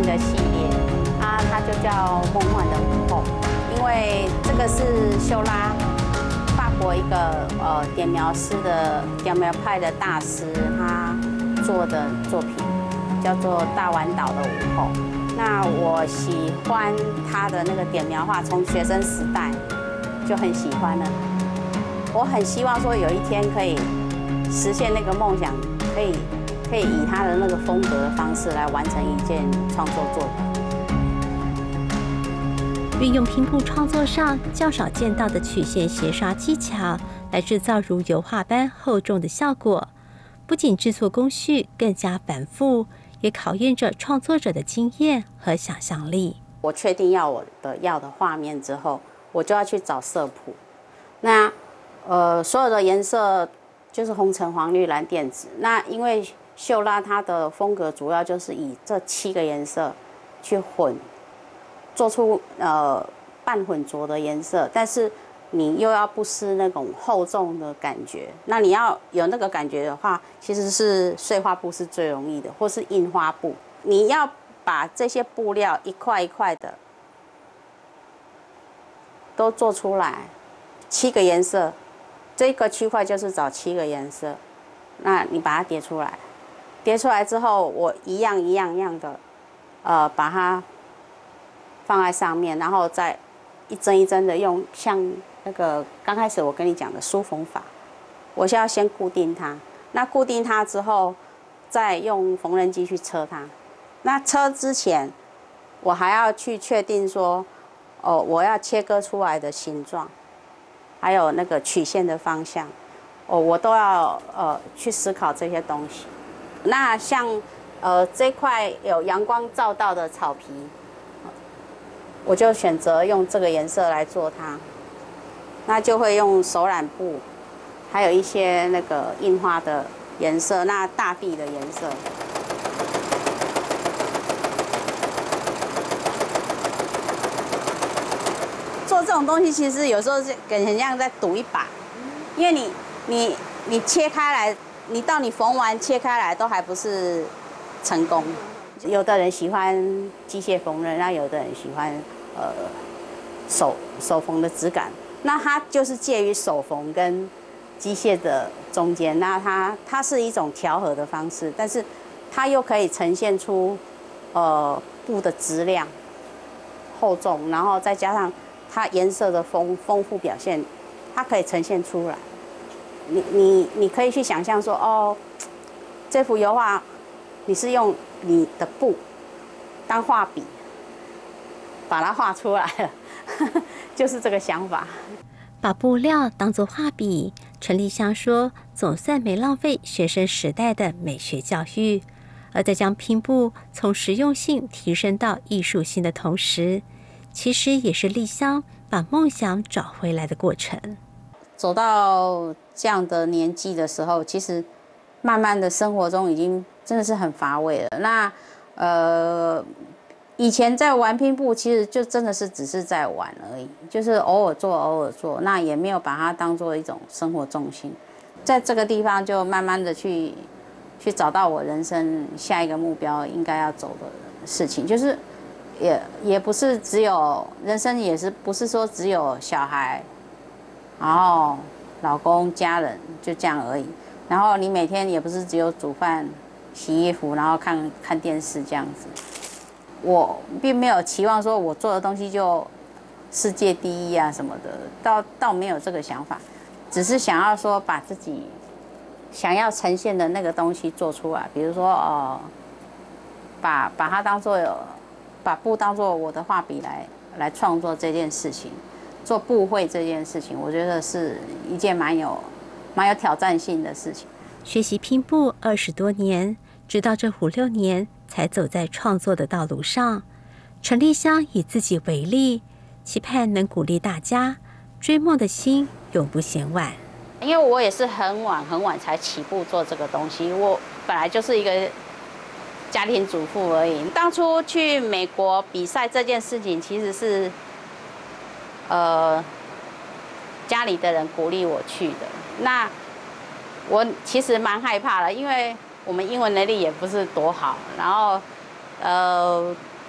的系列啊，它就叫梦幻的午后，因为这个是秀拉法国一个点描派的大师他做的作品，叫做《大湾岛的午后》。那我喜欢他的那个点描画，从学生时代就很喜欢了。我很希望说有一天可以实现那个梦想，可以以他的那个风格的方式来完成一件创作作品。 运用拼布创作上较少见到的曲线斜刷技巧，来制造如油画般厚重的效果。不仅制作工序更加繁复，也考验着创作者的经验和想象力。 我确定要的画面之后，我就要去找色谱。那所有的颜色就是红橙黄绿蓝靛紫。那因为秀拉它的风格主要就是以这7个颜色去做出半混浊的颜色，但是你又要不失那种厚重的感觉。那你要有那个感觉的话，其实是碎花布是最容易的，或是印花布。你要把这些布料一块一块的都做出来，7个颜色，这个区块就是找7个颜色。那你把它叠出来，叠出来之后，我一样的，把它放在上面，然后再一针一针的用像那个刚开始我跟你讲的梳缝法，我要先固定它。那固定它之后，再用缝纫机去车它。那车之前，我还要去确定说，我要切割出来的形状，还有那个曲线的方向，我都要去思考这些东西。那像这块有阳光照到的草皮，我就选择用这个颜色来做它。那就会用手染布，还有一些那个印花的颜色，那大地的颜色。做这种东西其实有时候是很像在赌一把，因为你切开来，到你缝完切开来都还不是成功。有的人喜欢机械缝纫，那有的人喜欢手缝的质感。那它就是介于手缝跟机械的中间，那它是一种调和的方式，但是它又可以呈现出布的质量、厚重，然后再加上它颜色的丰富表现，它可以呈现出来。你可以去想象说，这幅油画你是用你的布当画笔把它画出来了。就是这个想法。 把布料当作画笔，陈丽香说，总算没浪费学生时代的美学教育，而在将拼布从实用性提升到艺术性的同时，其实也是丽香把梦想找回来的过程。 走到这样的年纪的时候，其实慢慢的生活中已经真的是很乏味了。那以前在玩拼布，其实就真的是只是在玩而已，就是偶尔做，那也没有把它当做一种生活重心。在这个地方就慢慢的去找到我人生下一个目标应该要走的事情，就是也不是只有人生，也是不是说只有小孩，然后老公家人就这样而已。然后你每天也不是只有煮饭、洗衣服，然后看电视这样子。我并没有期望说我做的东西就世界第一啊什么的，倒没有这个想法，只是想要说把自己想要呈现的那个东西做出来。比如说把它当做把布当做我的画笔来创作这件事情，做布绘这件事情，我觉得是一件蛮有挑战性的事情。 学习拼布20多年，直到这5、6年才走在创作的道路上。陈丽香以自己为例，期盼能鼓励大家，追梦的心永不嫌晚。 因为我也是很晚才起步做这个东西，我本来就是一个家庭主妇而已。当初去美国比赛这件事情，其实是家里的人鼓励我去的。那我其实蛮害怕的，因为我们英文能力也不是多好，然后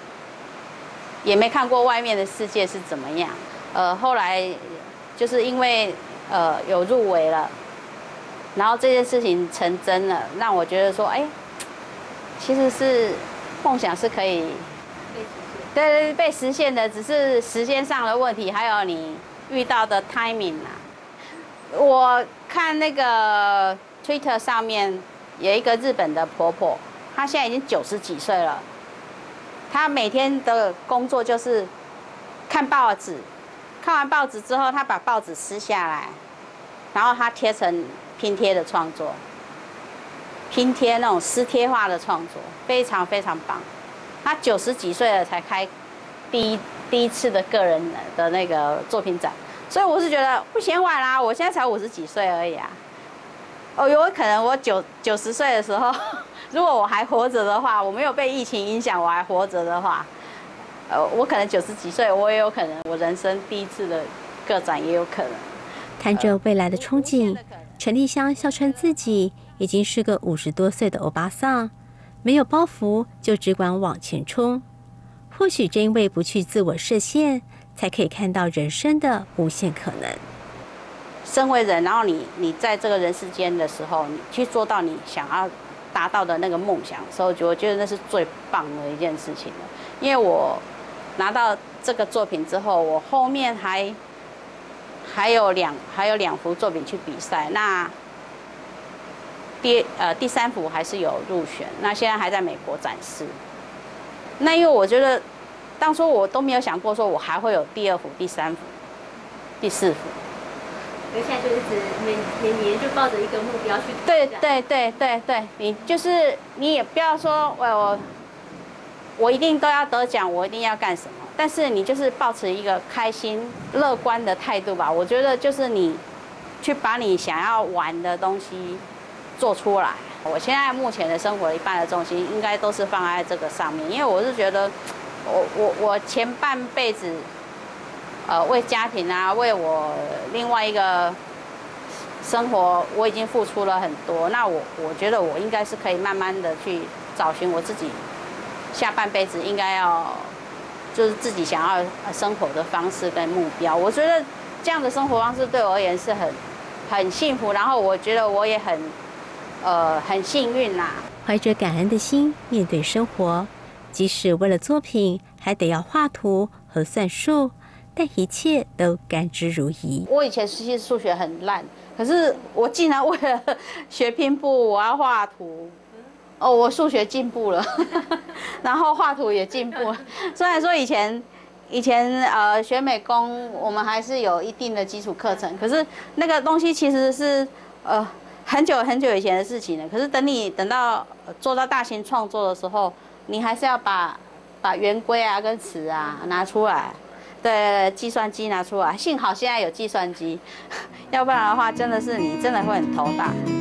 也没看过外面的世界是怎么样。后来就是因为有入围了，然后这件事情成真了，让我觉得说，哎，其实是梦想是可以对被实现的，只是时间上的问题，还有你遇到的 timing 啊。我看那个 Twitter 上面有一个日本的婆婆，她现在已经90几岁了，她每天的工作就是看报纸，看完报纸之后，她把报纸撕下来，然后她贴成拼贴的创作，拼贴那种撕贴画的创作，非常非常棒。她90几岁了才开第一次的个人的那个作品展。所以我是觉得不嫌晚啦，我现在才50几岁而已啊。有可能我90岁的时候，如果我还活着的话，我没有被疫情影响，我还活着的话，我可能90几岁，我也有可能我人生第一次的个展也有可能。 看着未来的憧憬，陈丽香笑称自己已经是个50多岁的欧巴桑，没有包袱，就只管往前冲。或许正因为不去自我设限，才可以看到人生的无限可能。 身为人，然后你在这个人世间的时候，你去做到你想要达到的那个梦想的时候，我觉得那是最棒的一件事情了。因为我拿到这个作品之后，我后面还有两幅作品去比赛，那第3幅还是有入选，那现在还在美国展示。那因为我觉得，当初我都没有想过说我还会有第2幅、第3幅、第4幅。 所以现在就一直每年就抱着一个目标去。 对，你也不要说我一定都要得奖，我一定要干什么，但是你就是抱持一个开心、乐观的态度吧。我觉得就是你去把你想要玩的东西做出来。我现在目前的生活一半的重心应该都是放在这个上面，因为我是觉得我前半辈子为家庭啊，为我另外一个生活，我已经付出了很多。那我觉得我应该是可以慢慢的去找寻我自己下半辈子应该要就是自己想要生活的方式跟目标。我觉得这样的生活方式对我而言是很幸福，然后我觉得我也很幸运啦。 怀着感恩的心面对生活，即使为了作品还得要画图和算数，但一切都甘之如饴。 我以前其实数学很烂，可是我竟然为了学拼布，我要画图。我数学进步了，然后画图也进步了。虽然说以前学美工，我们还是有一定的基础课程，可是那个东西其实是很久很久以前的事情了。可是等到做到大型创作的时候，你还是要把圆规啊跟尺啊拿出来，对，计算机拿出来。幸好现在有计算机，要不然的话真的是你真的会很头大。